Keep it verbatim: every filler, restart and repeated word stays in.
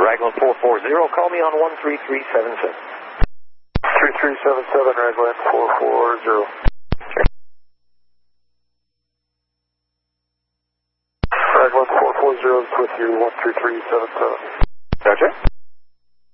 Raglan four four zero, call me on one three three seven seven. three three seven seven, Raglan four four zero. Raglan four four zero is with you, one three three seven seven. Roger.